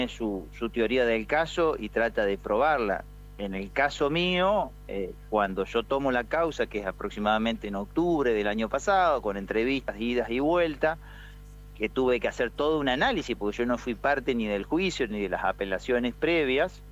su teoría del caso y trata de probarla. En el caso mío, cuando yo tomo la causa, que es aproximadamente en octubre del año pasado, con entrevistas, idas y vueltas, que tuve que hacer todo un análisis, porque yo no fui parte ni del juicio ni de las apelaciones previas,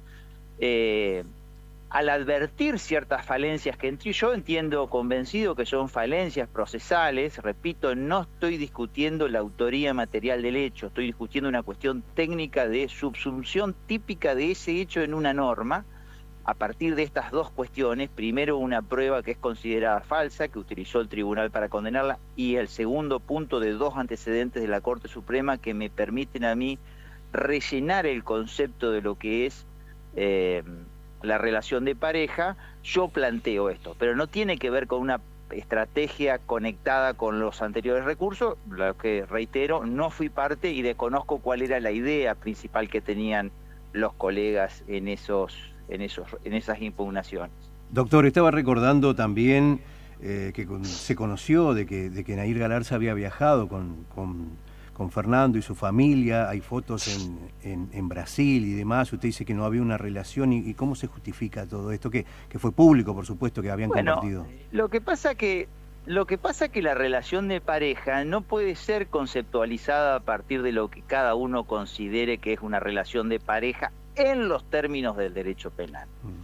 al advertir ciertas falencias que yo entiendo convencido que son falencias procesales, repito, no estoy discutiendo la autoría material del hecho, estoy discutiendo una cuestión técnica de subsunción típica de ese hecho en una norma. A partir de estas dos cuestiones, primero una prueba que es considerada falsa, que utilizó el tribunal para condenarla, y el segundo punto de dos antecedentes de la Corte Suprema que me permiten a mí rellenar el concepto de lo que es la relación de pareja, yo planteo esto, pero no tiene que ver con una estrategia conectada con los anteriores recursos, lo que reitero, no fui parte y desconozco cuál era la idea principal que tenían los colegas en esas impugnaciones. Doctor, estaba recordando también que se conoció de que Nair Galarza había viajado con Fernando y su familia, hay fotos en Brasil y demás, usted dice que no había una relación, ¿y cómo se justifica todo esto? Que fue público, por supuesto, que habían compartido. Lo que pasa que la relación de pareja no puede ser conceptualizada a partir de lo que cada uno considere que es una relación de pareja en los términos del derecho penal.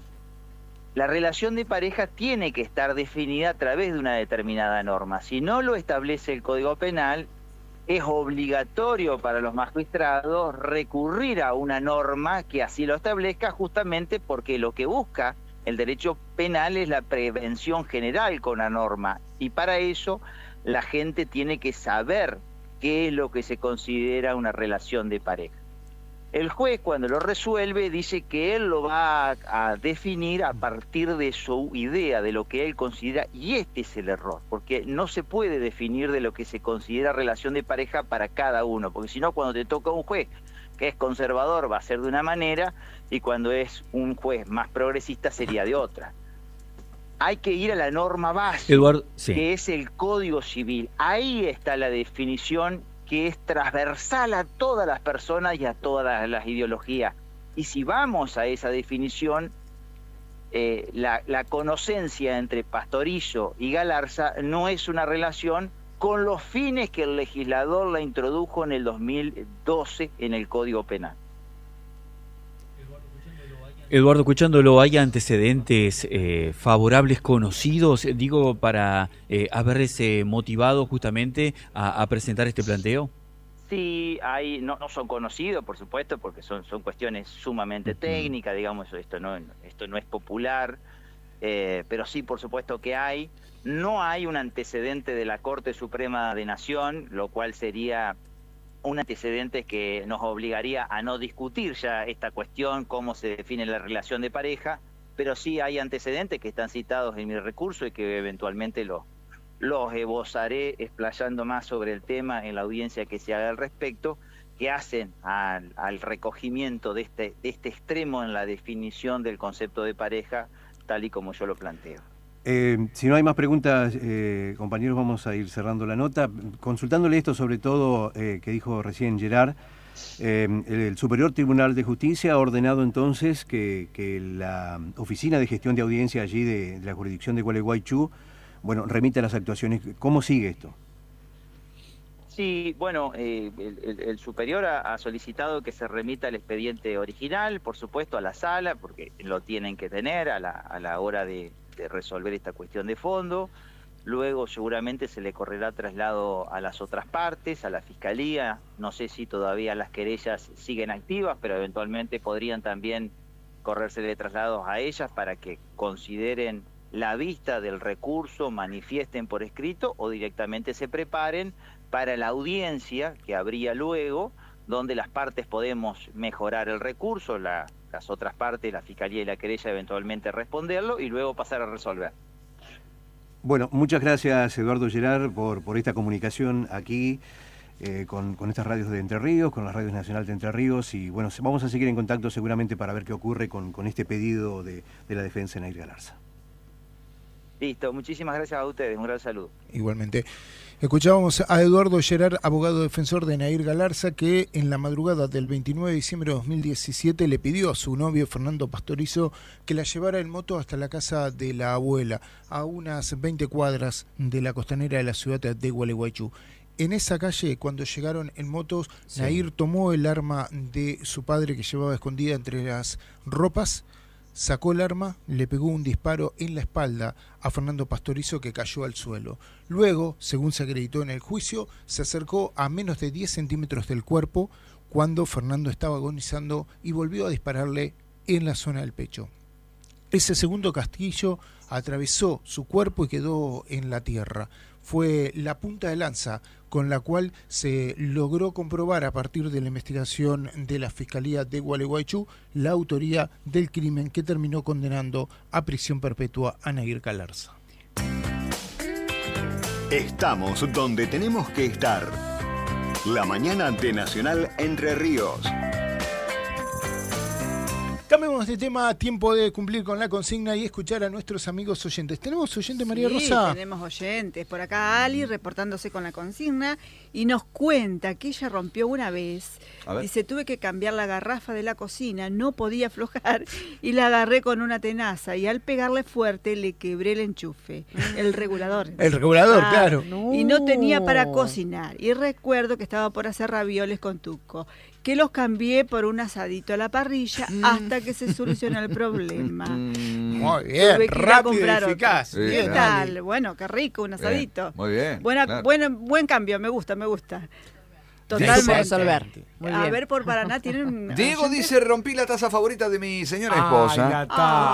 La relación de pareja tiene que estar definida a través de una determinada norma. Si no lo establece el Código Penal, es obligatorio para los magistrados recurrir a una norma que así lo establezca, justamente porque lo que busca el derecho penal es la prevención general con la norma, y para eso la gente tiene que saber qué es lo que se considera una relación de pareja. El juez, cuando lo resuelve, dice que él lo va a definir a partir de su idea, de lo que él considera, y este es el error, porque no se puede definir de lo que se considera relación de pareja para cada uno, porque si no, cuando te toca un juez que es conservador va a ser de una manera, y cuando es un juez más progresista sería de otra. Hay que ir a la norma básica, Eduardo, sí, que es el Código Civil. Ahí está la definición que es transversal a todas las personas y a todas las ideologías. Y si vamos a esa definición, la conocencia entre Pastorizo y Galarza no es una relación con los fines que el legislador la introdujo en el 2012 en el Código Penal. Eduardo, escuchándolo, ¿hay antecedentes favorables conocidos, digo, para haberse motivado justamente a presentar este planteo? Sí, no son conocidos, por supuesto, porque son cuestiones sumamente técnicas, digamos, esto no es popular, pero sí, por supuesto que hay. No hay un antecedente de la Corte Suprema de Nación, lo cual sería un antecedente que nos obligaría a no discutir ya esta cuestión, cómo se define la relación de pareja, pero sí hay antecedentes que están citados en mi recurso y que eventualmente los esbozaré explayando más sobre el tema en la audiencia que se haga al respecto, que hacen al recogimiento de este extremo en la definición del concepto de pareja, tal y como yo lo planteo. Si no hay más preguntas, compañeros, vamos a ir cerrando la nota. Consultándole esto, sobre todo, que dijo recién Gerard, el Superior Tribunal de Justicia ha ordenado entonces que la Oficina de Gestión de Audiencia allí de la jurisdicción de Gualeguaychú, bueno, remita las actuaciones. ¿Cómo sigue esto? Sí, bueno, el superior ha solicitado que se remita el expediente original, por supuesto, a la sala, porque lo tienen que tener a la hora de resolver esta cuestión de fondo. Luego seguramente se le correrá traslado a las otras partes, a la Fiscalía. No sé si todavía las querellas siguen activas, pero eventualmente podrían también correrse de traslados a ellas para que consideren la vista del recurso, manifiesten por escrito o directamente se preparen para la audiencia que habría luego, donde las partes podemos mejorar el recurso, las otras partes, la Fiscalía y la querella, eventualmente responderlo y luego pasar a resolver. Bueno, muchas gracias, Eduardo Gerard, por esta comunicación aquí con estas radios de Entre Ríos, con las radios nacionales de Entre Ríos, y bueno, vamos a seguir en contacto seguramente para ver qué ocurre con este pedido de la defensa de Nair Galarza. Listo, muchísimas gracias a ustedes, un gran saludo. Igualmente. Escuchábamos a Eduardo Gerard, abogado defensor de Nair Galarza, que en la madrugada del 29 de diciembre de 2017 le pidió a su novio Fernando Pastorizo que la llevara en moto hasta la casa de la abuela, a unas 20 cuadras de la costanera de la ciudad de Gualeguaychú. En esa calle, cuando llegaron en motos, sí, Nair tomó el arma de su padre que llevaba escondida entre las ropas, sacó el arma, le pegó un disparo en la espalda a Fernando Pastorizo, que cayó al suelo. Luego, según se acreditó en el juicio, se acercó a menos de 10 centímetros del cuerpo cuando Fernando estaba agonizando y volvió a dispararle en la zona del pecho. Ese segundo casquillo atravesó su cuerpo y quedó en la tierra. Fue la punta de lanza con la cual se logró comprobar a partir de la investigación de la Fiscalía de Gualeguaychú la autoría del crimen que terminó condenando a prisión perpetua a Nair Galarza. Estamos donde tenemos que estar. La mañana de Nacional Entre Ríos. Cambiemos de tema, tiempo de cumplir con la consigna y escuchar a nuestros amigos oyentes. ¿Tenemos oyente, María Rosa? Sí, tenemos oyentes. Por acá Ali reportándose con la consigna y nos cuenta que ella rompió una vez. Dice, tuve que cambiar la garrafa de la cocina, no podía aflojar y la agarré con una tenaza y al pegarle fuerte le quebré el enchufe, el regulador. El regulador, claro. No. Y no tenía para cocinar. Y recuerdo que estaba por hacer ravioles con tuco, que los cambié por un asadito a la parrilla hasta que se solucionó el problema. Muy bien, rápido y eficaz. Sí, ¿qué tal? Bueno, qué rico, un asadito. Muy bien. Buen cambio, me gusta. Totalmente. Resolver. A ver, por Paraná tienen un... Diego dice, rompí la taza favorita de mi señora esposa. La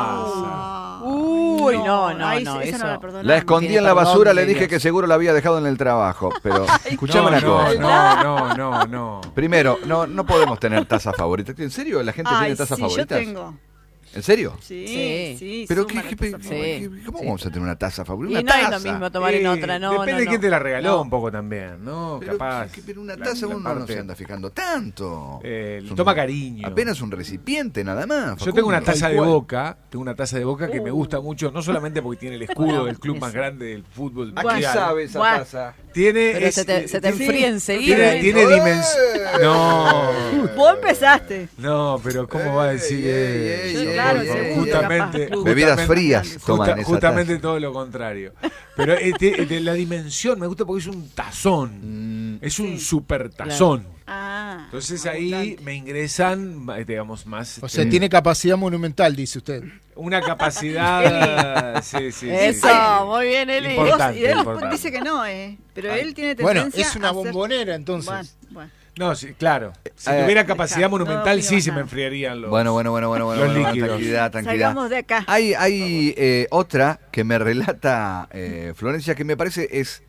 taza. Uy, no, esa no la perdonamos. La escondí en la basura, le dije que seguro la había dejado en el trabajo. Pero escuchame una cosa. No. Primero, no podemos tener tazas favoritas. ¿En serio la gente tiene tazas favoritas? Yo tengo. ¿En serio? Sí. ¿Pero cómo vamos a tener una taza favorita? Y no es lo mismo tomar en otra, depende de quién te la regaló un poco también, ¿no? Pero, capaz. Pero una taza uno no se anda fijando tanto. Toma cariño. Apenas un recipiente nada más. Yo tengo una taza de Boca, que me gusta mucho, no solamente porque tiene el escudo del club más grande del fútbol. ¿A qué sabe esa taza? Pero se te enfría enseguida. Tiene dimensión. No. Vos empezaste. No, pero ¿cómo va a decir? Claro, justamente bebidas frías toman justamente todo lo contrario. Pero de la dimensión me gusta porque es un tazón. Es un super tazón. Claro. Entonces ahí me ingresan, digamos, más. O sea, tiene capacidad monumental, dice usted. Una capacidad. sí. Eso, muy bien, Eli. Y él dice que no, pero él tiene tendencia. Bueno, es una bombonera entonces. Bueno. No, sí, claro. Si tuviera capacidad monumental, sí se me enfriarían los Bueno. Los líquidos. Tranquilidad. Salgamos de acá. Hay otra que me relata Florencia, que me parece es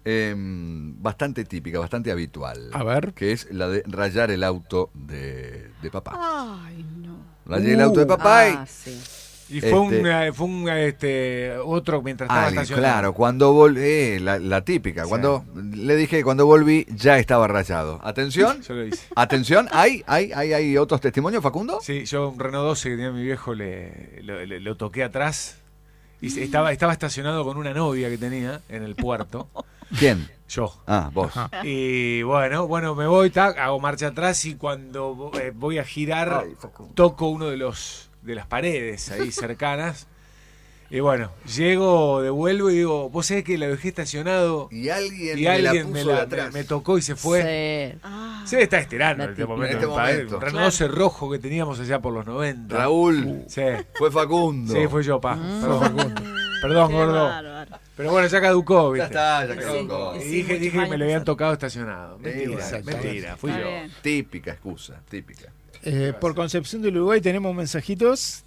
bastante típica, bastante habitual. A ver. Que es la de rayar el auto de papá. Ay, no. Rayé el auto de papá sí. Y fue un otro mientras estaba estacionado. Claro, cuando volví, la típica, sí. Cuando le dije que cuando volví ya estaba rayado. Atención, yo lo hice. Atención, ¿hay otros testimonios, Facundo? Sí, yo un Renault 12 que tenía mi viejo lo toqué atrás y estaba estacionado con una novia que tenía en el puerto. ¿Quién? Yo. Vos. Y bueno, me voy, hago marcha atrás y cuando voy a girar toco uno de las paredes ahí cercanas. Y bueno, llego, devuelvo y digo, vos sabés que la dejé estacionado y alguien me tocó y se fue. Sí. Se está estirando en este momento. Un Renault 12 rojo que teníamos allá por los 90. Raúl. Sí. Fue Facundo. Sí, fue yo, Perdón, Facundo. Perdón, gordo. Pero bueno, ya caducó, ¿viste? Ya caducó. Y dije que me lo habían tocado estacionado. Mentira, fui yo. Típica excusa, típica. Por Concepción del Uruguay tenemos mensajitos.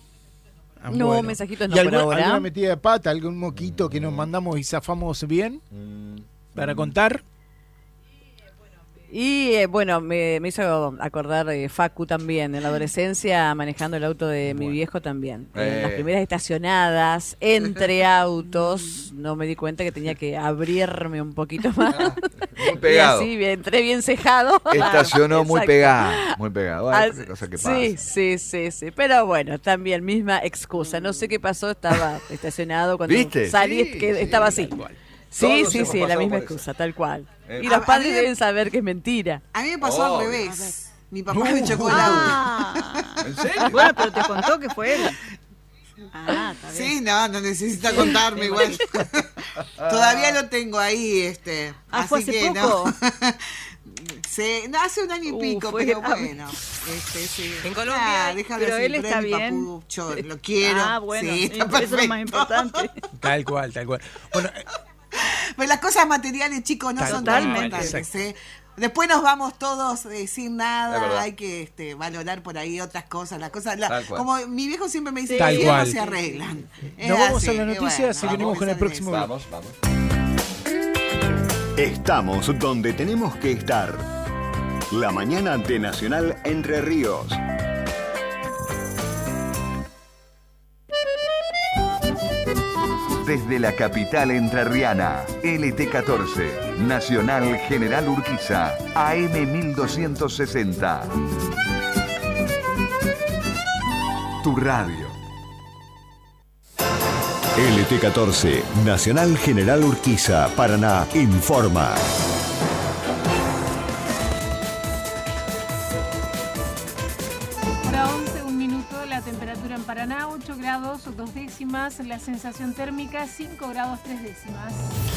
No, mensajitos no ¿Y por ahora. alguna metida de pata, algún moquito que nos mandamos y zafamos bien? ¿Para contar? Y bueno, me hizo acordar Facu también, en la adolescencia, manejando el auto de mi viejo también. En las primeras estacionadas, entre autos, no me di cuenta que tenía que abrirme un poquito más. Muy pegado. Y así, entré bien cejado. Estacionó muy pegada, muy pegado. Bueno, cosa que pasa. Sí. Pero bueno, también misma excusa. No sé qué pasó, estaba estacionado cuando salí, que estaba así. Sí, la misma excusa, tal cual. Y los padres deben saber que es mentira. A mí me pasó al revés. Mi papá me chocó el auto. ¿En serio? Bueno, pero te contó que fue él. Está bien. Sí, no necesita contarme igual. Todavía lo tengo ahí, así fue hace que poco. No, hace un año y pico, pero bueno. Sí. En Colombia, pero él está bien. Papucho, lo quiero. Bueno, sí, eso es lo más importante. Tal cual. Bueno, pues las cosas materiales, chicos, no son tan importantes. Después nos vamos todos sin nada, hay que valorar por ahí otras cosas, como mi viejo siempre me dice, que no se arreglan. Nos vamos a las noticias y venimos con el próximo. Vamos. Estamos donde tenemos que estar. La mañana de Nacional Entre Ríos. Desde la capital entrerriana, LT14, Nacional General Urquiza, AM 1260. Tu radio. LT14, Nacional General Urquiza, Paraná, informa. Paraná, 8 grados 2 décimas, la sensación térmica 5 grados 3 décimas.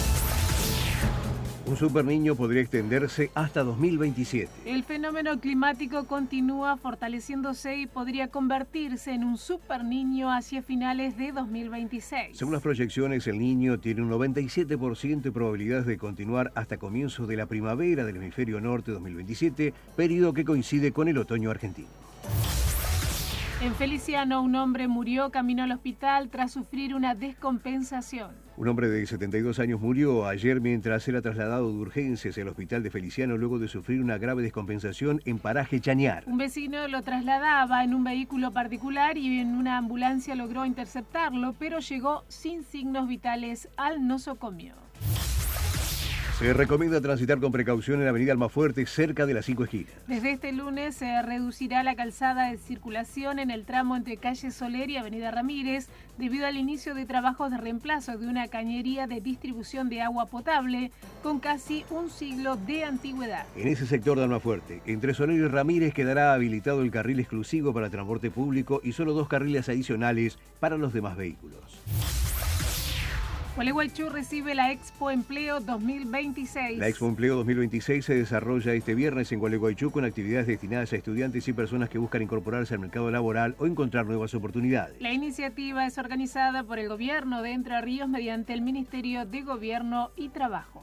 Un superniño podría extenderse hasta 2027. El fenómeno climático continúa fortaleciéndose y podría convertirse en un superniño hacia finales de 2026. Según las proyecciones, el niño tiene un 97% de probabilidades de continuar hasta comienzos de la primavera del hemisferio norte 2027, periodo que coincide con el otoño argentino. En Feliciano, un hombre murió camino al hospital tras sufrir una descompensación. Un hombre de 72 años murió ayer mientras era trasladado de urgencias al hospital de Feliciano luego de sufrir una grave descompensación en Paraje Chañar. Un vecino lo trasladaba en un vehículo particular y en una ambulancia logró interceptarlo, pero llegó sin signos vitales al nosocomio. Se recomienda transitar con precaución en la avenida Almafuerte, cerca de las 5 esquinas. Desde este lunes se reducirá la calzada de circulación en el tramo entre calle Soler y avenida Ramírez, debido al inicio de trabajos de reemplazo de una cañería de distribución de agua potable con casi un siglo de antigüedad. En ese sector de Almafuerte, entre Soler y Ramírez, quedará habilitado el carril exclusivo para transporte público y solo 2 carriles adicionales para los demás vehículos. Gualeguaychú recibe la Expo Empleo 2026. La Expo Empleo 2026 se desarrolla este viernes en Gualeguaychú con actividades destinadas a estudiantes y personas que buscan incorporarse al mercado laboral o encontrar nuevas oportunidades. La iniciativa es organizada por el Gobierno de Entre Ríos mediante el Ministerio de Gobierno y Trabajo.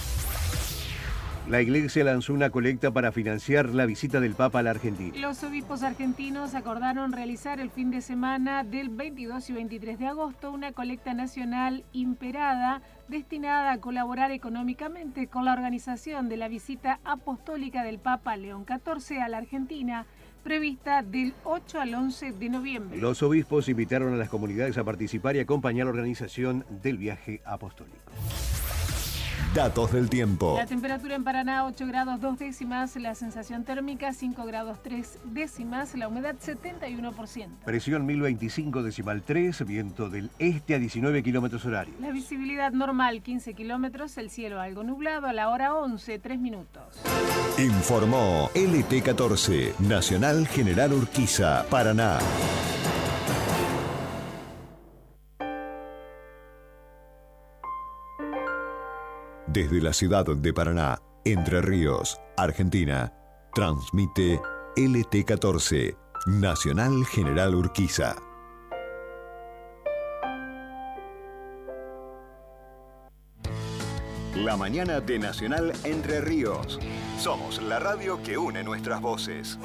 La Iglesia lanzó una colecta para financiar la visita del Papa a la Argentina. Los obispos argentinos acordaron realizar el fin de semana del 22 y 23 de agosto una colecta nacional imperada destinada a colaborar económicamente con la organización de la visita apostólica del Papa León XIV a la Argentina, prevista del 8 al 11 de noviembre. Los obispos invitaron a las comunidades a participar y acompañar la organización del viaje apostólico. Datos del tiempo. La temperatura en Paraná 8 grados 2 décimas, la sensación térmica 5 grados 3 décimas, la humedad 71%. Presión 1025,3, viento del este a 19 kilómetros horarios. La visibilidad normal 15 kilómetros, el cielo algo nublado a la hora 11, 3 minutos. Informó LT14, Nacional General Urquiza, Paraná. Desde la ciudad de Paraná, Entre Ríos, Argentina, transmite LT14, Nacional General Urquiza. La mañana de Nacional Entre Ríos. Somos la radio que une nuestras voces.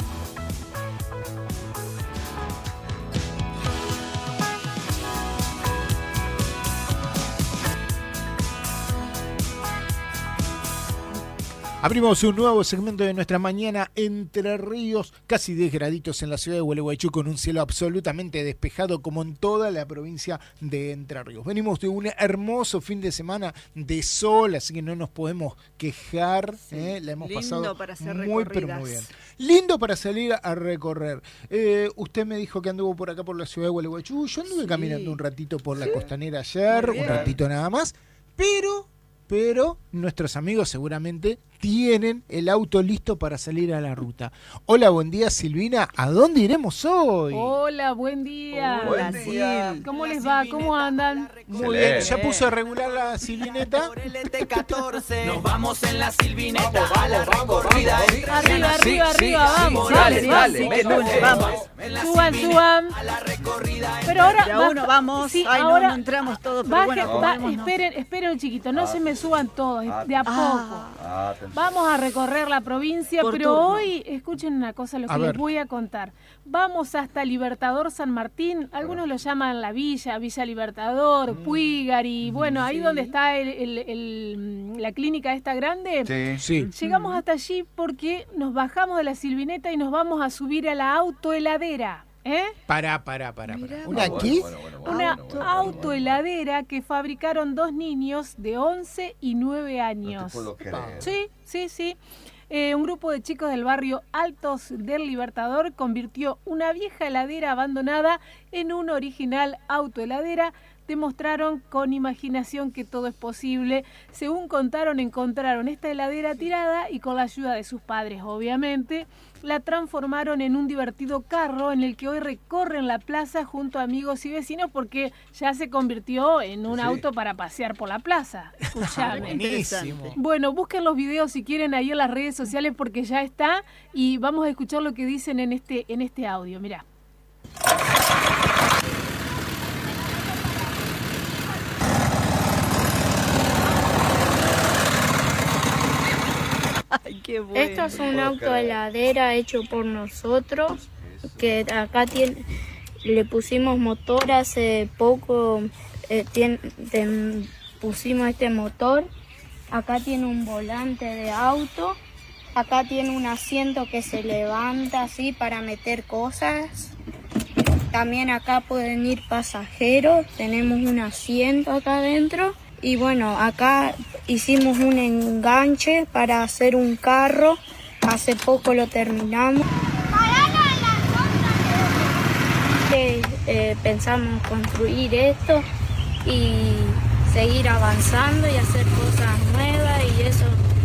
Abrimos un nuevo segmento de nuestra mañana Entre Ríos, casi 10 graditos en la ciudad de Gualeguaychú con un cielo absolutamente despejado como en toda la provincia de Entre Ríos. Venimos de un hermoso fin de semana de sol, así que no nos podemos quejar, la hemos pasado para hacer muy pero muy bien. Lindo para salir a recorrer. Usted me dijo que anduvo por acá por la ciudad de Gualeguaychú, yo anduve caminando un ratito por la costanera ayer, un ratito nada más, pero nuestros amigos seguramente tienen el auto listo para salir a la ruta. Hola, buen día, Silvina. ¿A dónde iremos hoy? Hola, buen día. Buen día. ¿Cómo les va? ¿Cómo andan? Muy bien. ¿Ya puso a regular la Silvineta? Nos vamos en la Silvineta a la recorrida. Arriba, vamos. Dale. Vamos. Suban. Pero ahora vamos. Sí, Ay, ahora no entramos todos, pero esperen un chiquito, no se me suban todos, de a poco. Vamos a recorrer la provincia, pero hoy, escuchen una cosa, lo que les voy a contar. Vamos hasta Libertador San Martín, algunos lo llaman la Villa Libertador, Puigari, bueno, ahí donde está la clínica esta grande. Sí. Llegamos hasta allí porque nos bajamos de la Silvineta y nos vamos a subir a la autoheladera. Para. ¿Una aquí? Una autoheladera que fabricaron 2 niños de 11 y 9 años. No te puedo creer. Sí. Un grupo de chicos del barrio Altos del Libertador convirtió una vieja heladera abandonada en una original autoheladera. Demostraron con imaginación que todo es posible. Según contaron, encontraron esta heladera tirada y con la ayuda de sus padres, obviamente, la transformaron en un divertido carro en el que hoy recorren la plaza junto a amigos y vecinos porque ya se convirtió en un auto para pasear por la plaza. Escuchame. Buenísimo. Bueno, busquen los videos si quieren ahí en las redes sociales porque ya está y vamos a escuchar lo que dicen en este audio. Mirá. Ay, qué bueno. Esto es un autoheladera hecho por nosotros, que acá le pusimos motor hace poco, pusimos este motor, acá tiene un volante de auto, acá tiene un asiento que se levanta así para meter cosas, también acá pueden ir pasajeros, tenemos un asiento acá adentro. Y bueno, acá hicimos un enganche para hacer un carro, hace poco lo terminamos. Pensamos construir esto y seguir avanzando y hacer cosas nuevas y eso.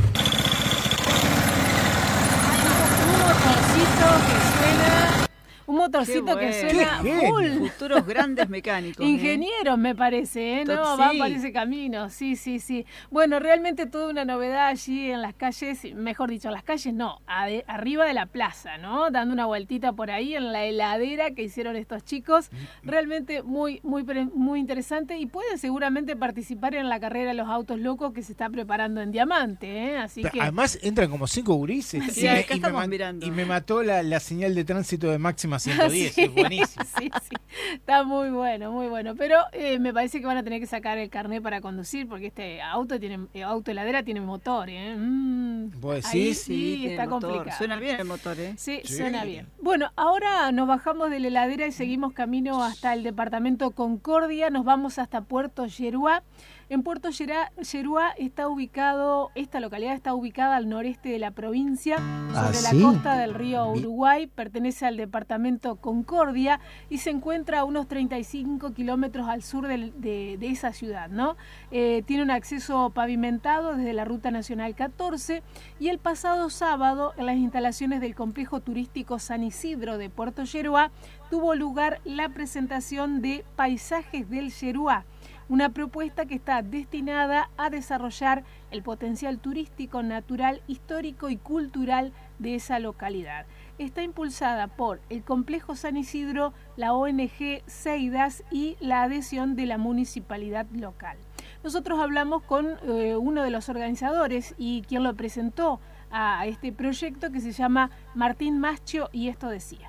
Un motorcito que suena full. Futuros grandes mecánicos. Ingenieros, me parece, ¿no? Van por ese camino. Sí. Bueno, realmente toda una novedad allí en las calles, mejor dicho, en las calles no, arriba de la plaza, ¿no? Dando una vueltita por ahí en la heladera que hicieron estos chicos. Realmente muy interesante y pueden seguramente participar en la carrera de los autos locos que se está preparando en Diamante, Así que... Además entran como 5 gurises. Sí, acá estamos mirando. Y me mató la señal de tránsito de máxima 110, es buenísimo. Sí, está muy bueno. Pero me parece que van a tener que sacar el carnet para conducir porque este autoheladera tiene motor, ¿Vos decís? Ahí sí, está motor. complicado. Suena bien el motor, Sí, suena bien. Bueno, ahora nos bajamos de la heladera y seguimos camino hasta el departamento Concordia, nos vamos hasta Puerto Yeruá. En Puerto Yeruá esta localidad está ubicada al noreste de la provincia, sobre la costa del río Uruguay, pertenece al departamento Concordia y se encuentra a unos 35 kilómetros al sur de esa ciudad, ¿no? Tiene un acceso pavimentado desde la Ruta Nacional 14 y el pasado sábado en las instalaciones del complejo turístico San Isidro de Puerto Yeruá tuvo lugar la presentación de Paisajes del Yeruá, una propuesta que está destinada a desarrollar el potencial turístico, natural, histórico y cultural de esa localidad. Está impulsada por el Complejo San Isidro, la ONG Seidas y la adhesión de la municipalidad local. Nosotros hablamos con uno de los organizadores y quien lo presentó a este proyecto que se llama Martín Maschio y esto decía.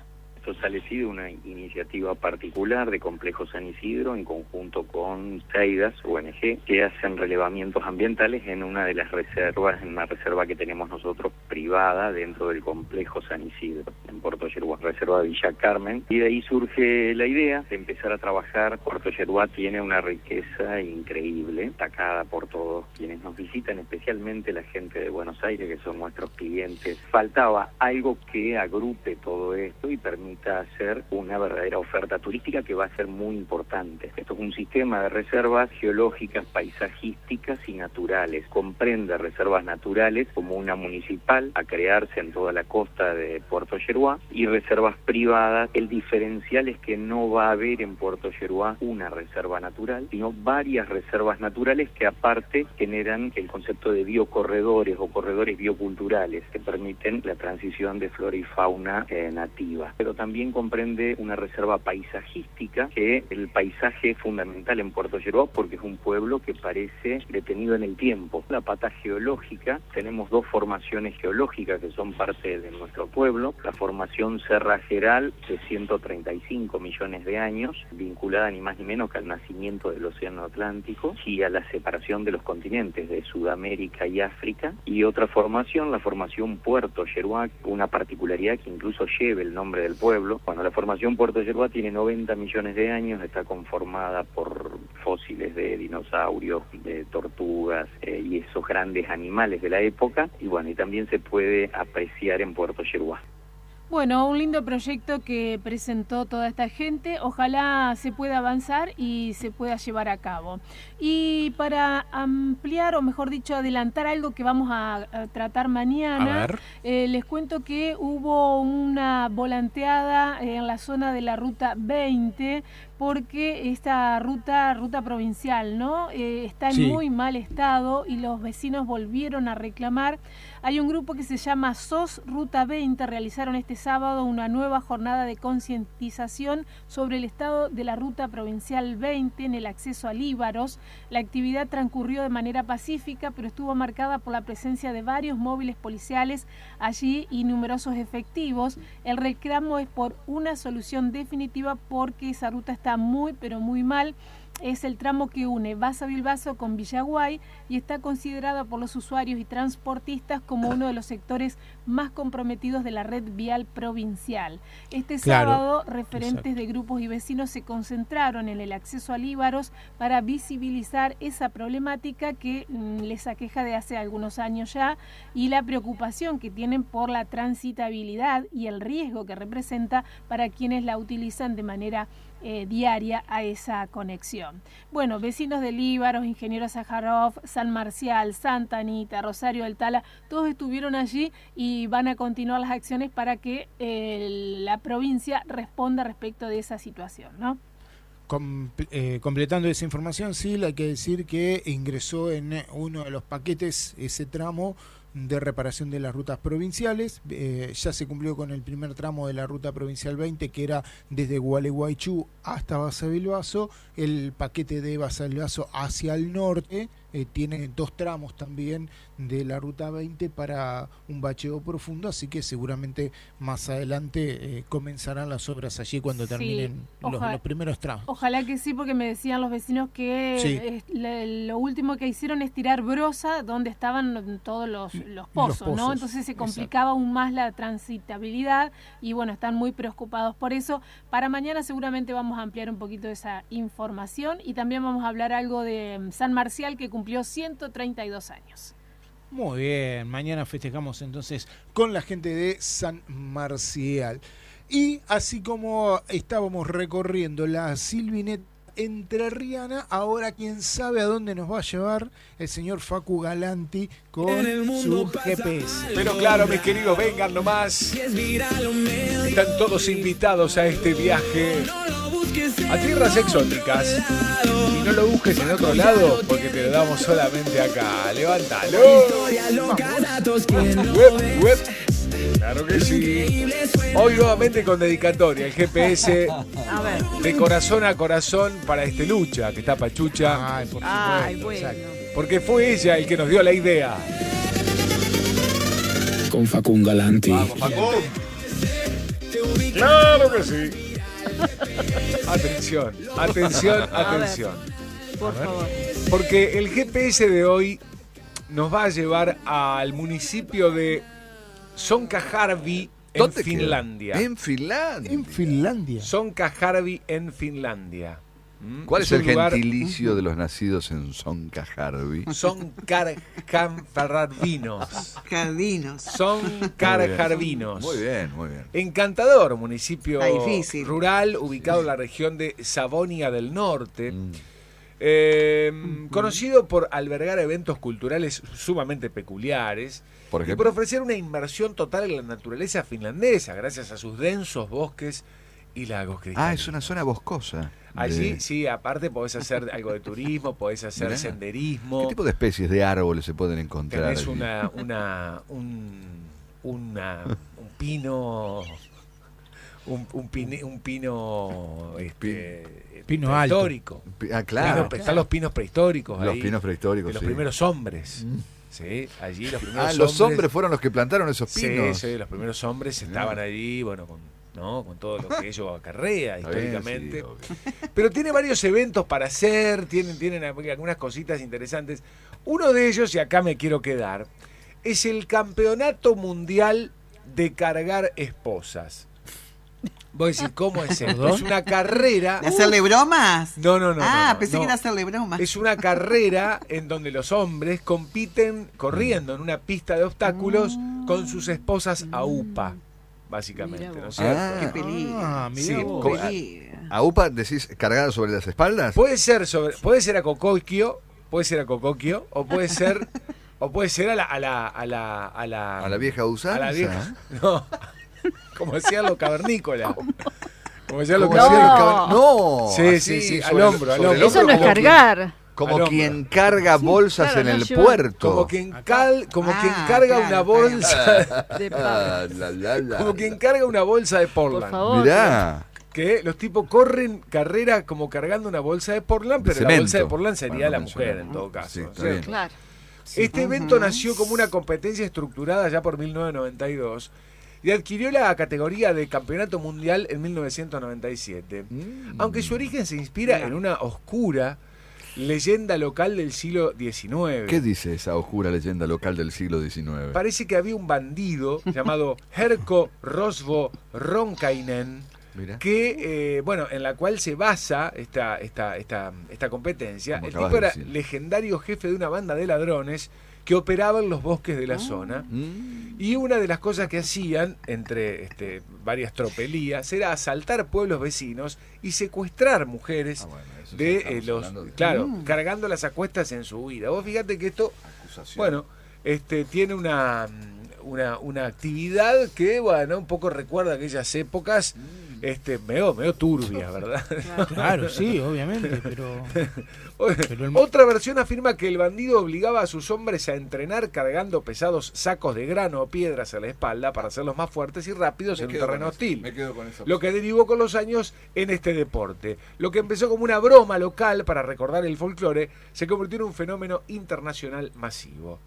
Esto sale sí de una iniciativa particular de Complejo San Isidro en conjunto con CEIDAS, ONG, que hacen relevamientos ambientales en una de las reservas, en una reserva que tenemos nosotros privada dentro del Complejo San Isidro, en Puerto Yerba, reserva de Villa Carmen, y de ahí surge la idea de empezar a trabajar. Puerto Yerba tiene una riqueza increíble, destacada por todos quienes nos visitan, especialmente la gente de Buenos Aires, que son nuestros clientes. Faltaba algo que agrupe todo esto y permita hacer una verdadera oferta turística que va a ser muy importante. Esto es un sistema de reservas geológicas, paisajísticas y naturales. Comprende reservas naturales como una municipal a crearse en toda la costa de Puerto Yerba y reservas privadas. El diferencial es que no va a haber en Puerto Yerba una reserva natural, sino varias reservas naturales que aparte generan el concepto de biocorredores o corredores bioculturales que permiten la transición de flora y fauna nativa. Pero también comprende una reserva paisajística, que el paisaje es fundamental en Puerto Yerba porque es un pueblo que parece detenido en el tiempo. La pata geológica, tenemos dos formaciones geológicas que son parte de nuestro pueblo. La formación cerrajeral de 135 millones de años, vinculada ni más ni menos que al nacimiento del Océano Atlántico y a la separación de los continentes de Sudamérica y África. Y otra formación, la formación Puerto Yerba, una particularidad que incluso lleva el nombre del pueblo. Bueno, la formación Puerto Yerba tiene 90 millones de años, está conformada por fósiles de dinosaurios, de tortugas y esos grandes animales de la época. Y bueno, y también se puede apreciar en Puerto Yerba. Bueno, un lindo proyecto que presentó toda esta gente. Ojalá se pueda avanzar y se pueda llevar a cabo. Y para ampliar, o mejor dicho, adelantar algo que vamos a tratar mañana, les cuento que hubo una volanteada en la zona de la Ruta 20, porque esta ruta provincial, ¿no? Está en muy mal estado y los vecinos volvieron a reclamar. Hay un grupo que se llama SOS Ruta 20, realizaron este sábado una nueva jornada de concientización sobre el estado de la Ruta Provincial 20 en el acceso a Líbaros. La actividad transcurrió de manera pacífica, pero estuvo marcada por la presencia de varios móviles policiales allí y numerosos efectivos. El reclamo es por una solución definitiva porque esa ruta está muy, pero muy mal. Es el tramo que une Baza Bilbaso con Villaguay y está considerado por los usuarios y transportistas como uno de los sectores más comprometidos de la red vial provincial. Este sábado, referentes de grupos y vecinos se concentraron en el acceso a Líbaros para visibilizar esa problemática que les aqueja de hace algunos años ya y la preocupación que tienen por la transitabilidad y el riesgo que representa para quienes la utilizan de manera diaria a esa conexión. Bueno, vecinos de Líbaros, Ingeniero Sájarov, San Marcial, Santa Anita, Rosario del Tala, todos estuvieron allí y van a continuar las acciones para que la provincia responda respecto de esa situación, ¿no? Completando esa información, sí, hay que decir que ingresó en uno de los paquetes ese tramo de reparación de las rutas provinciales. Ya se cumplió con el primer tramo de la ruta provincial 20, que era desde Gualeguaychú hasta Baza Bilbaso. El paquete de Baza Bilbaso hacia el norte tiene dos tramos también de la ruta 20 para un bacheo profundo, así que seguramente más adelante comenzarán las obras allí cuando terminen los primeros tramos. Ojalá que sí, porque me decían los vecinos que lo último que hicieron es tirar brosa donde estaban todos los pozos, ¿no? Entonces se complicaba aún más la transitabilidad y bueno, están muy preocupados por eso. Para mañana seguramente vamos a ampliar un poquito esa información y también vamos a hablar algo de San Marcial, que cumplió 132 años. Muy bien, mañana festejamos entonces con la gente de San Marcial. Y así como estábamos recorriendo la Silvineta entrerriana, ahora quién sabe a dónde nos va a llevar el señor Facu Galanti con su GPS. Pero claro, mis queridos, vengan nomás. Están todos invitados a este viaje a tierras exóticas. Y no lo busques en otro lado, porque te lo damos solamente acá. Levántalo. Claro que sí. Hoy nuevamente con dedicatoria, el GPS de corazón a corazón para este Lucha, que está pachucha. Ay, por supuesto. Bueno. Porque fue ella el que nos dio la idea. Con Facún Galanti. Vamos, Facún. Claro que sí. Atención. Por favor. Porque el GPS de hoy nos va a llevar al municipio de Sonkajärvi en Finlandia. ¿En Finlandia? Sonkajärvi en Finlandia. ¿Cuál es el gentilicio de los nacidos en Sonkajärvi? Sonkajärvinos. Muy bien. Encantador municipio rural ubicado en la región de Savonia del Norte. Conocido por albergar eventos culturales sumamente peculiares y por ofrecer una inmersión total en la naturaleza finlandesa gracias a sus densos bosques y lagos cristalinos. Es una zona boscosa. Allí, sí, aparte podés hacer algo de turismo, podés hacer senderismo. ¿Qué tipo de especies de árboles se pueden encontrar? Tenés un pino... Un pino pino prehistórico. Claro. Están los pinos prehistóricos. Los ahí, pinos prehistóricos, de los primeros hombres. Sí, allí los primeros hombres. Los hombres fueron los que plantaron esos pinos. Sí, los primeros hombres estaban allí, bueno, con todo lo que ello acarrea históricamente. Pero tiene varios eventos para hacer, tienen algunas cositas interesantes. Uno de ellos, y acá me quiero quedar, es el Campeonato Mundial de Cargar Esposas. Vos decís, ¿cómo es esto? Es una carrera... ¿De hacerle bromas? No. Pensé que era hacerle bromas. Es una carrera en donde los hombres compiten corriendo en una pista de obstáculos con sus esposas a UPA, básicamente, ¿no es cierto? ¡Qué peligro! ¿A UPA decís cargada sobre las espaldas? Puede ser a Cococchio, o puede ser a la vieja usanza. A la vieja, no. Como decían los cavernícolas. Como decían los cavernícolas. No. Sí, al hombro. Eso no es cargar. Como quien carga bolsas en el puerto. Como quien carga una bolsa de Como quien carga una bolsa de Portland. Por favor. Mirá. Que los tipos corren carrera como cargando una bolsa de Portland, pero la bolsa de Portland sería la mujer en todo caso. Claro. Este evento nació como una competencia estructurada ya por 1992 y adquirió la categoría de Campeonato Mundial en 1997. Aunque su origen se inspira en una oscura leyenda local del siglo XIX. ¿Qué dice esa oscura leyenda local del siglo XIX? Parece que había un bandido llamado Herko Rosvo Ronkainen, que en la cual se basa esta competencia. El tipo era legendario jefe de una banda de ladrones que operaba en los bosques de la zona. Y una de las cosas que hacían, entre varias tropelías, era asaltar pueblos vecinos y secuestrar mujeres cargándolas a cuestas en su huida. Vos fíjate que esto, tiene una actividad que, un poco recuerda aquellas épocas medio turbia, ¿verdad? Claro, sí, obviamente, pero Otra versión afirma que el bandido obligaba a sus hombres a entrenar cargando pesados sacos de grano o piedras a la espalda para hacerlos más fuertes y rápidos en un terreno hostil. Lo que derivó con los años en este deporte. Lo que empezó como una broma local para recordar el folclore se convirtió en un fenómeno internacional masivo.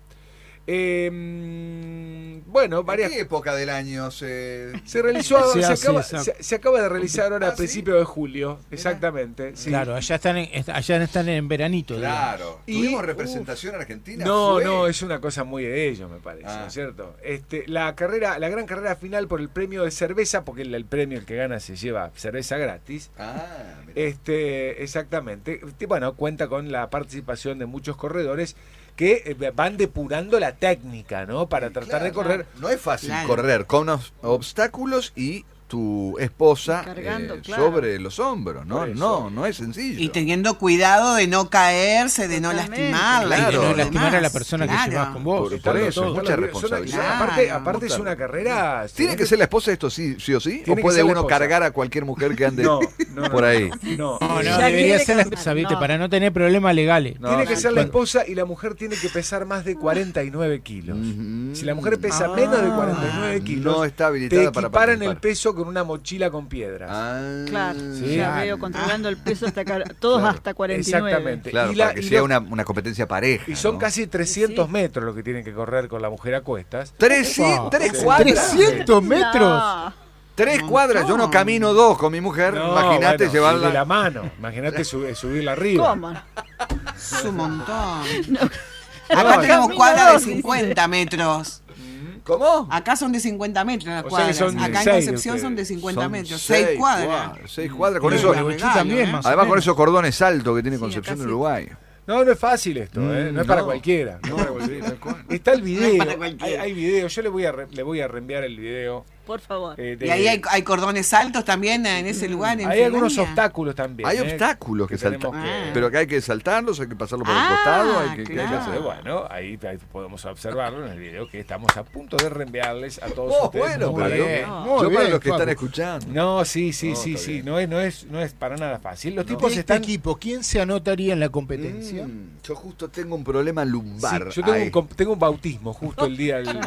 ¿En qué época del año se realizó? Se acaba de realizar ahora a principios de julio, exactamente. Sí. Claro, allá están en veranito. Claro. ¿Tuvimos representación argentina? No, es una cosa muy de ellos, me parece, ¿no es cierto? La gran carrera final por el premio de cerveza, porque el premio el que gana se lleva cerveza gratis. Exactamente. Cuenta con la participación de muchos corredores que van depurando la técnica, ¿no? Para tratar de correr. No es fácil correr con obstáculos y tu esposa sobre los hombros, ¿no? No es sencillo. Y teniendo cuidado de no caerse, de no lastimarla. Y de no lastimar a la persona que llevas con vos. Por eso, es mucha responsabilidad. Aparte es una carrera... ¿Tiene que ser la esposa esto sí o sí? ¿O puede uno cargar a cualquier mujer que ande por ahí? No, debería ser la esposa, ¿viste? Para no tener problemas legales. Tiene que ser la esposa y la mujer tiene que pesar más de 49 kilos. Si la mujer pesa menos de 49 kilos, no está habilitada te equiparan el peso con una mochila con piedras. Claro, ya veo controlando el peso hasta hasta 49. Exactamente. Claro, para que sea una competencia pareja. Y son casi 300 metros lo que tienen que correr con la mujer a cuestas. ¿300 metros? 3 cuadras, yo no camino 2 con mi mujer, imagínate llevarla. De la mano, imagínate subirla arriba. ¿Cómo? Es un montón. Acá tenemos cuadras de 50 metros. ¿Cómo? Acá son de 50 metros las cuadras. Acá en Concepción son de 50 metros. 6 cuadras. 6 cuadras. Con eso, también, además con esos cordones altos que tiene Concepción de Uruguay. No es fácil esto, no es para cualquiera. Está el video, hay video, yo le voy a reenviar el video. Por favor. Y ahí hay cordones altos también en ese lugar. Hay algunos obstáculos también. Hay obstáculos que saltar. Pero que hay que saltarlos, hay que pasarlos por el costado. Hay que hacer. Bueno, ahí podemos observarlo en el video que estamos a punto de reenviarles a todos ustedes. Bueno, yo para los que están escuchando. No, sí. No es para nada fácil. Los tipos están. Equipo, ¿quién se anotaría en la competencia? Yo justo tengo un problema lumbar. Sí, yo tengo un bautismo justo el día del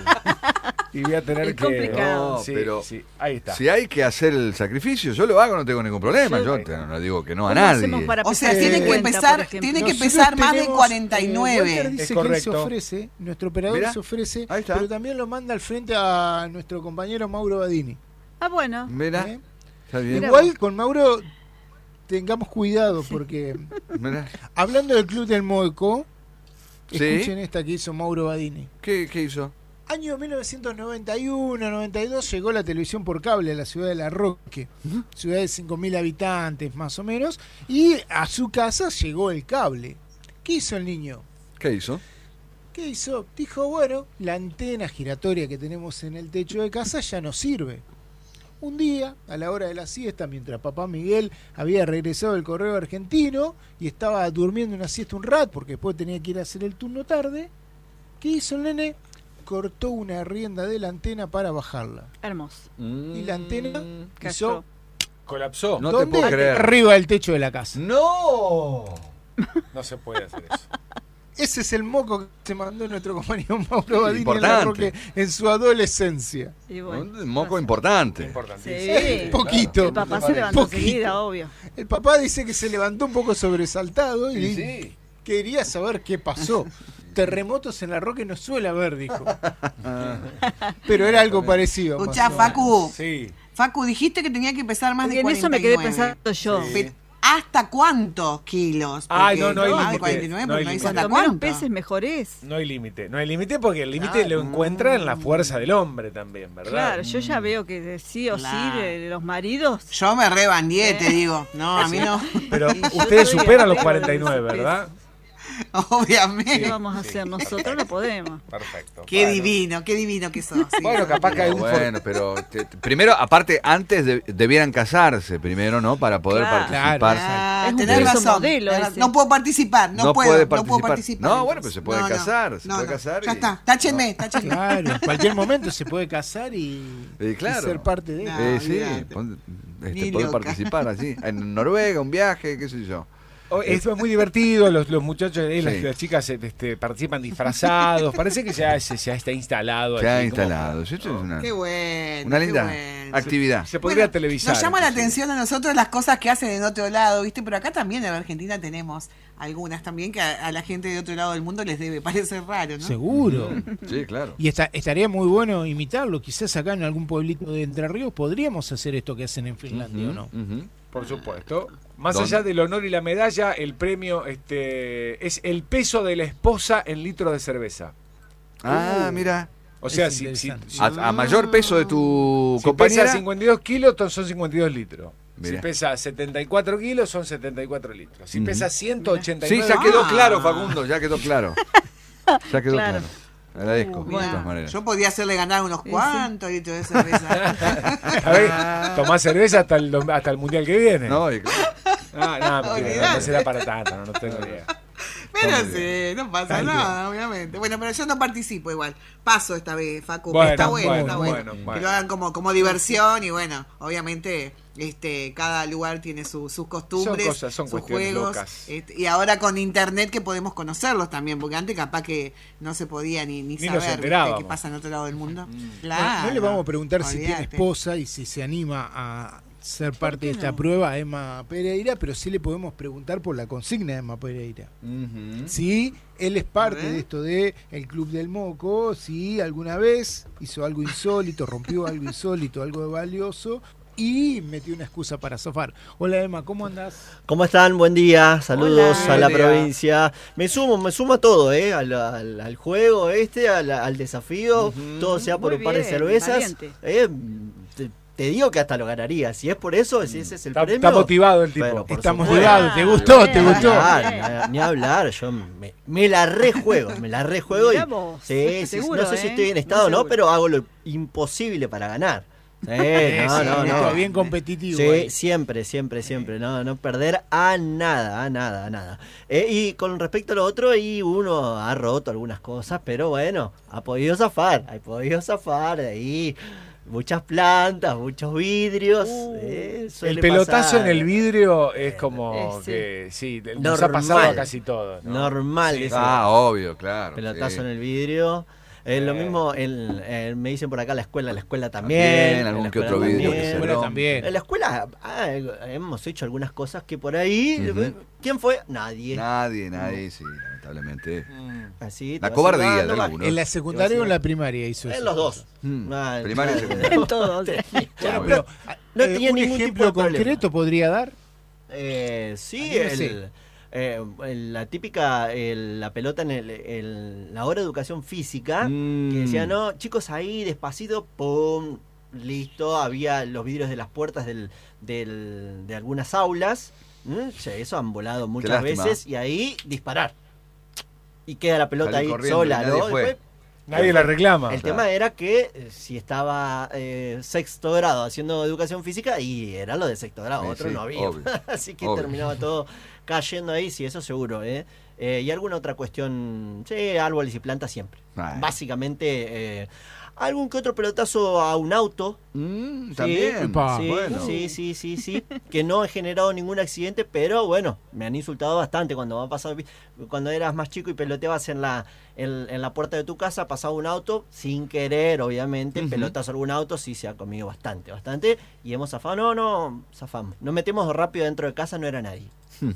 y voy a tener que complicado. pero ahí está. Si hay que hacer el sacrificio, yo lo hago, no tengo ningún problema. Yo no digo que no a nadie. O sea, tiene que pesar más de 49. Walter dice que él se ofrece, nuestro operador se ofrece, pero también lo manda al frente a nuestro compañero Mauro Badini. Ah, bueno. Mira, está bien. Igual con Mauro tengamos cuidado porque hablando del Club del Moeco, escuchen esta que hizo Mauro Badini. ¿Qué hizo? Año 1991-92 llegó la televisión por cable a la ciudad de La Roque, ciudad de 5.000 habitantes más o menos, y a su casa llegó el cable. ¿Qué hizo el niño? ¿Qué hizo? Dijo, bueno, la antena giratoria que tenemos en el techo de casa ya no sirve. Un día, a la hora de la siesta, mientras papá Miguel había regresado del correo argentino y estaba durmiendo una siesta un rato porque después tenía que ir a hacer el turno tarde, ¿qué hizo el nene? Cortó una rienda de la antena para bajarla. Hermoso. Y la antena cayó. Colapsó. No te puedo creer. Arriba del techo de la casa. ¡No! No se puede hacer eso. Ese es el moco que se mandó nuestro compañero Mauro Badini en La Roque en su adolescencia. Bueno, un moco importante. Sí. Poquito. El papá se levantó enseguida, obvio. El papá dice que se levantó un poco sobresaltado y quería saber qué pasó. Terremotos en La Roque no suele haber, dijo. Pero era algo parecido. Escuchá, Facu. Sí. Facu, dijiste que tenía que pesar más de 49. En eso me quedé pensando yo. Sí. ¿Hasta cuántos kilos? Porque no hay límite. 49, no hay no límite. hasta cuántos peces mejor es. No hay límite porque el límite lo encuentra en la fuerza del hombre también, ¿verdad? Claro, yo ya veo que sí o sí de los maridos. Yo me rebandié, te digo. No, a mí no. Pero ustedes superan los 49, ¿verdad? Obviamente. ¿Qué vamos a hacer? Nosotros lo podemos. Perfecto. Qué divino que sos. Sí. Bueno, capaz que hay un... Bueno, pero primero, aparte, antes debieran casarse, primero, ¿no? Para poder participar. Tenés razón. Modelo no puedo participar, no puedo participar. No, bueno, pero se puede casar. Se puede casar. Ya está, táchenme. Claro, en cualquier momento se puede casar y ser parte de él. Sí, poder participar así. En Noruega, un viaje, qué sé yo. Esto es muy divertido, los muchachos, las chicas participan disfrazados, parece que ya está instalado. Se ha instalado. Esto es qué bueno. Una linda actividad. Se podría televisar. Nos llama la atención a nosotros las cosas que hacen en otro lado, ¿viste? Pero acá también en Argentina tenemos algunas también que a la gente de otro lado del mundo les debe parecer raro, ¿no? Seguro. Sí, claro. Y estaría muy bueno imitarlo. Quizás acá en algún pueblito de Entre Ríos podríamos hacer esto que hacen en Finlandia, ¿o no? Por supuesto. Más allá del honor y la medalla, el premio es el peso de la esposa en litros de cerveza. Ah, mira. O sea, a mayor peso de tu compañera. Si pesa 52 kilos, son 52 litros. Mirá. Si pesa 74 kilos, son 74 litros. Si pesa 189... Sí, ya quedó claro, Facundo, ya quedó claro. Ya quedó claro. Agradezco, de todas maneras. Yo podía hacerle ganar unos cuantos litros de cerveza. A ver, tomás cerveza hasta el mundial que viene. No, no será para tanto, no tengo idea. Pero sí, no pasa nada, obviamente. Bueno, pero yo no participo igual. Paso esta vez, Facu. Bueno, está bueno. Que lo hagan como diversión y bueno, obviamente cada lugar tiene sus costumbres, son sus juegos. Locas. Y ahora con internet que podemos conocerlos también, porque antes capaz que no se podía ni saber qué pasa en otro lado del mundo. Claro. No le vamos a preguntar si tiene esposa y si se anima a ser parte de esta prueba a Emma Pereira, pero sí le podemos preguntar por la consigna de Emma Pereira. Sí, él es parte de esto de el Club del Moco, si alguna vez hizo algo insólito, rompió algo insólito, algo valioso, y metió una excusa para zafar. Hola Emma, ¿cómo andás? ¿Cómo están? Buen día, saludos a la provincia. Me sumo a todo, al juego al desafío, todo sea por un par de cervezas. Te digo que hasta lo ganaría. Si es por eso, si ese es el premio. Está motivado el tipo. Bueno, está motivado. ¿Te gustó? Ni hablar. Yo me la rejuego. Sí, seguro, no sé si estoy en estado o no, pero hago lo imposible para ganar. No. Bien competitivo. Sí, siempre. No perder a nada. Y con respecto a lo otro, ahí uno ha roto algunas cosas, pero bueno, ha podido zafar ahí. Muchas plantas, muchos vidrios. El pelotazo en el vidrio es como que nos ha pasado a casi todos, ¿no? Normal. Obvio, claro. Pelotazo en el vidrio. Lo mismo, me dicen por acá la escuela también. Algún que otro vidrio que se ve. También. En la escuela hemos hecho algunas cosas que por ahí... ¿Quién fue? Nadie, sí, lamentablemente. Así, la cobardía de algunos. ¿En la secundaria o en la primaria hizo eso? En los dos. Primaria y secundaria. En todos. Bueno, pero no tenía ningún ejemplo tipo de concreto podría dar. La típica, la pelota en la hora de educación física, que decía, no, chicos, ahí despacito, pum, listo, había los vidrios de las puertas de algunas aulas, eso han volado muchas veces, y ahí disparar. Y queda la pelota ahí sola, ¿no? Nadie la reclama. El tema era que si estaba sexto grado haciendo educación física, y era lo de sexto grado, otro no había. Así que terminaba todo cayendo ahí, sí, eso seguro. Y alguna otra cuestión, árboles y plantas siempre. Básicamente, algún que otro pelotazo a un auto. También. Sí, que no he generado ningún accidente, pero bueno, me han insultado bastante cuando eras más chico y peloteabas en la puerta de tu casa, pasaba un auto, sin querer, obviamente, pelotazo a algún auto, sí se ha comido bastante, y hemos zafado, zafamos. Nos metemos rápido dentro de casa, no era nadie.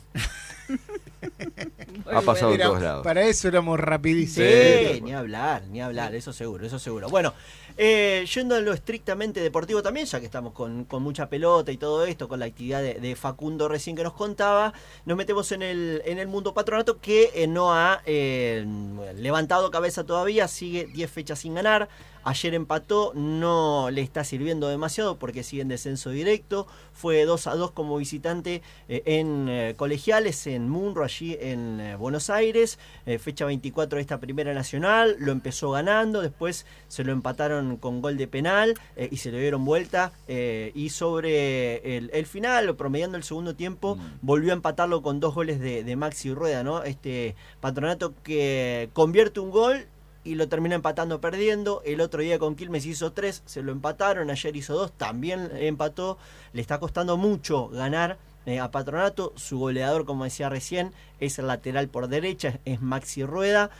Ha pasado en todos lados. Para eso éramos rapidísimos. Sí, ni hablar, eso seguro. Bueno, yendo a lo estrictamente deportivo también, ya que estamos con mucha pelota y todo esto, con la actividad de Facundo recién que nos contaba, nos metemos en el mundo Patronato, que no ha levantado cabeza todavía, sigue 10 fechas sin ganar. Ayer empató, no le está sirviendo demasiado porque sigue en descenso directo. Fue 2-2 como visitante en Colegiales, en Munro, allí en Buenos Aires. Fecha 24 de esta Primera Nacional. Lo empezó ganando, después se lo empataron con gol de penal y se le dieron vuelta. Y sobre el final, promediando el segundo tiempo, volvió a empatarlo con 2 goles de Maxi Rueda, ¿no? Este Patronato que convierte un gol y lo termina empatando perdiendo. El otro día con Quilmes hizo 3, se lo empataron, ayer hizo 2, también empató. Le está costando mucho ganar a Patronato. Su goleador, como decía recién, es el lateral por derecha, es Maxi Rueda,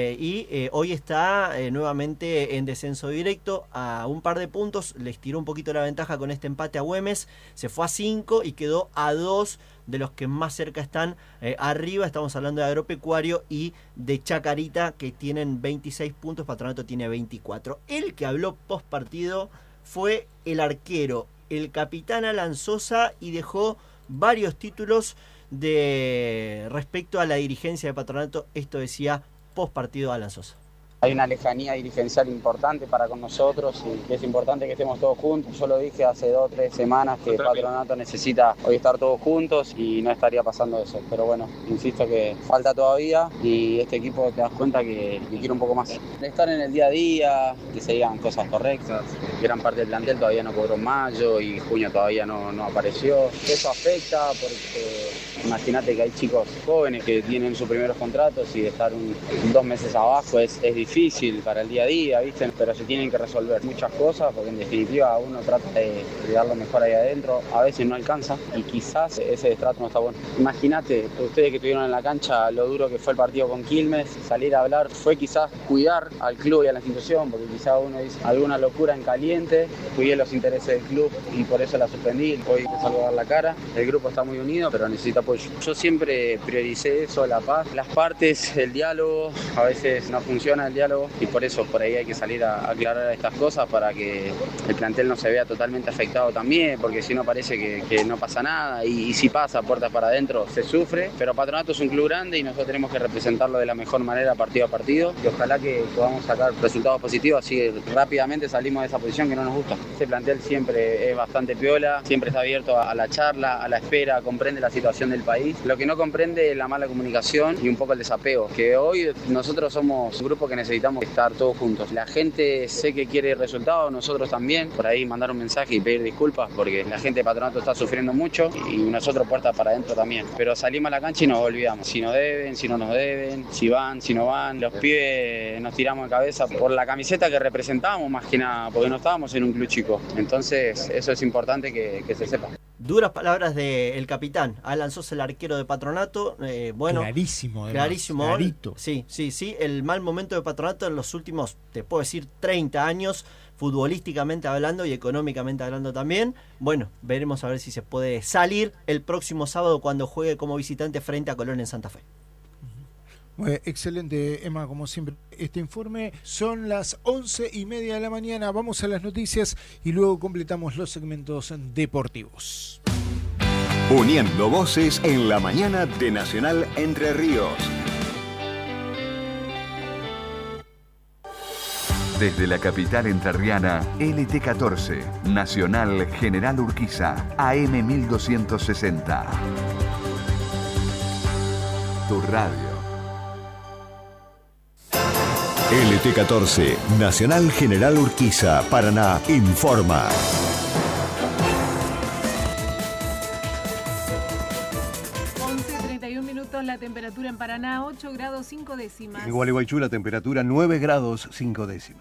y hoy está nuevamente en descenso directo a un par de puntos. Les tiró un poquito la ventaja con este empate a Güemes, se fue a 5 y quedó a 2 de los que más cerca están arriba. Estamos hablando de Agropecuario y de Chacarita, que tienen 26 puntos, Patronato tiene 24. El que habló post partido fue el arquero, el capitán Alan Sosa, y dejó varios títulos respecto a la dirigencia de Patronato. Esto decía post partido Alan Sosa. Hay una lejanía dirigencial importante para con nosotros y es importante que estemos todos juntos. Yo lo dije hace 2 o 3 semanas que Patronato necesita hoy estar todos juntos y no estaría pasando eso. Pero bueno, insisto que falta todavía y este equipo te das cuenta que quiere un poco más. Estar en el día a día, que se digan cosas correctas. Gran parte del plantel todavía no cobró en mayo y junio todavía no apareció. Eso afecta porque imagínate que hay chicos jóvenes que tienen sus primeros contratos y de estar 2 meses abajo es difícil. difícil para el día a día, ¿viste? Pero se tienen que resolver muchas cosas porque en definitiva uno trata de dar lo mejor ahí adentro, a veces no alcanza y quizás ese destrato no está bueno. Imagínate, ustedes que estuvieron en la cancha, lo duro que fue el partido con Quilmes, salir a hablar fue quizás cuidar al club y a la institución, porque quizás uno dice alguna locura en caliente, cuidé los intereses del club y por eso la suspendí, hoy me salgo a dar la cara. El grupo está muy unido, pero necesita apoyo. Yo siempre prioricé eso, la paz, las partes, el diálogo, a veces no funciona el diálogo y por eso por ahí hay que salir a aclarar estas cosas para que el plantel no se vea totalmente afectado también, porque si no parece que no pasa nada y si pasa puertas para adentro se sufre, pero Patronato es un club grande y nosotros tenemos que representarlo de la mejor manera partido a partido y ojalá que podamos sacar resultados positivos, así rápidamente salimos de esa posición que no nos gusta. Este plantel siempre es bastante piola, siempre está abierto a la charla, a la espera, comprende la situación del país. Lo que no comprende es la mala comunicación y un poco el desapego, que hoy nosotros somos un grupo que necesitamos estar todos juntos. La gente sé que quiere resultados, nosotros también, por ahí mandar un mensaje y pedir disculpas porque la gente de Patronato está sufriendo mucho y nosotros puertas para adentro también. Pero salimos a la cancha y nos olvidamos, si nos deben, si no nos deben, si van, si no van. Los pibes nos tiramos de cabeza por la camiseta que representamos más que nada, porque no estábamos en un club chico. Entonces eso es importante que se sepa. Duras palabras del capitán Alan Sosa, el arquero de Patronato. Bueno, clarísimo, además, clarísimo. clarito. Sí. El mal momento de Patronato en los últimos, te puedo decir, 30 años, futbolísticamente hablando y económicamente hablando también. Bueno, veremos a ver si se puede salir el próximo sábado cuando juegue como visitante frente a Colón en Santa Fe. Excelente, Emma, como siempre, este informe. Son las 11:30 de la mañana. Vamos a las noticias y luego completamos los segmentos deportivos. Uniendo voces en la mañana de Nacional Entre Ríos. Desde la capital entrerriana, LT14, Nacional General Urquiza, AM 1260. Tu radio. LT14, Nacional General Urquiza, Paraná, informa. La temperatura en Paraná, 8 grados 5 décimas. En Gualeguaychú la temperatura 9 grados 5 décimas.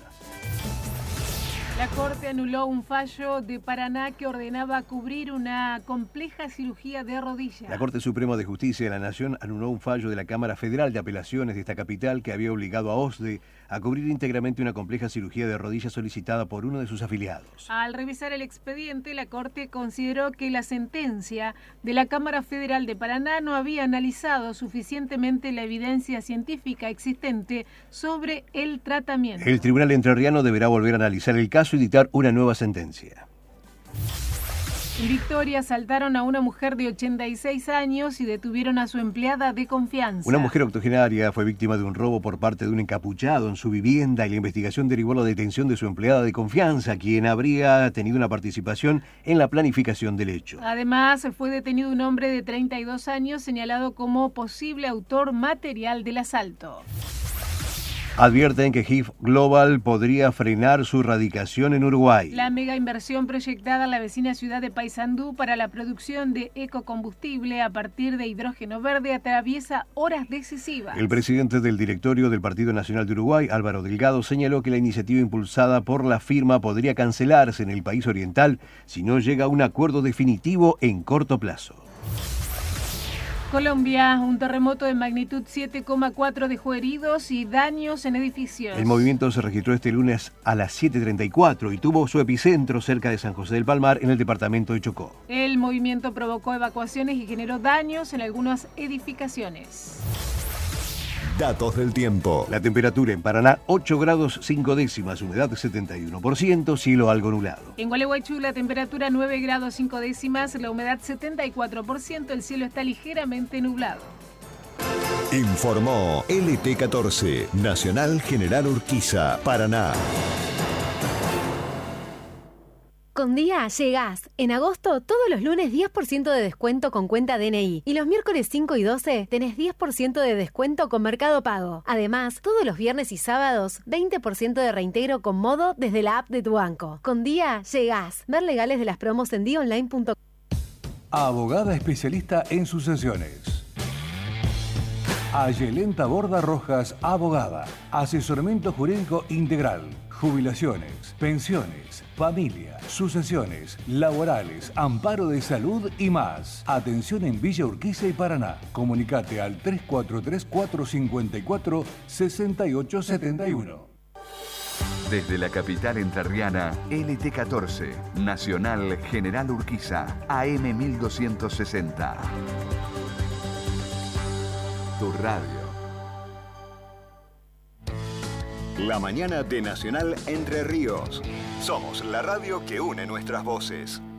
La Corte anuló un fallo de Paraná que ordenaba cubrir una compleja cirugía de rodilla. La Corte Suprema de Justicia de la Nación anuló un fallo de la Cámara Federal de Apelaciones de esta capital que había obligado a OSDE a cubrir íntegramente una compleja cirugía de rodilla solicitada por uno de sus afiliados. Al revisar el expediente, la Corte consideró que la sentencia de la Cámara Federal de Paraná no había analizado suficientemente la evidencia científica existente sobre el tratamiento. El Tribunal Entrerriano deberá volver a analizar el caso y dictar una nueva sentencia. En Victoria asaltaron a una mujer de 86 años y detuvieron a su empleada de confianza. Una mujer octogenaria fue víctima de un robo por parte de un encapuchado en su vivienda y la investigación derivó la detención de su empleada de confianza, quien habría tenido una participación en la planificación del hecho. Además, fue detenido un hombre de 32 años señalado como posible autor material del asalto. Advierten que HIF Global podría frenar su radicación en Uruguay. La mega inversión proyectada en la vecina ciudad de Paysandú para la producción de ecocombustible a partir de hidrógeno verde atraviesa horas decisivas. El presidente del directorio del Partido Nacional de Uruguay, Álvaro Delgado, señaló que la iniciativa impulsada por la firma podría cancelarse en el país oriental si no llega a un acuerdo definitivo en corto plazo. Colombia, un terremoto de magnitud 7,4 dejó heridos y daños en edificios. El movimiento se registró este lunes a las 7:34 y tuvo su epicentro cerca de San José del Palmar, en el departamento de Chocó. El movimiento provocó evacuaciones y generó daños en algunas edificaciones. Datos del tiempo. La temperatura en Paraná, 8 grados 5 décimas, humedad 71%, cielo algo nublado. En Gualeguaychú la temperatura 9 grados 5 décimas, la humedad 74%, el cielo está ligeramente nublado. Informó LT14, Nacional General Urquiza, Paraná. Con Día llegás. En agosto, todos los lunes 10% de descuento con cuenta DNI. Y los miércoles 5 y 12 tenés 10% de descuento con Mercado Pago. Además, todos los viernes y sábados, 20% de reintegro con Modo desde la app de tu banco. Con Día llegás. Ver legales de las promos en diaonline.com. Abogada especialista en sucesiones. Ayelenta Borda Rojas, abogada. Asesoramiento jurídico integral. Jubilaciones, pensiones, familia, sucesiones, laborales, amparo de salud y más. Atención en Villa Urquiza y Paraná. Comunicate al 343-454-6871. Desde la capital entrerriana, LT14, Nacional General Urquiza, AM 1260. Tu radio. La mañana de Nacional Entre Ríos. Somos la radio que une nuestras voces.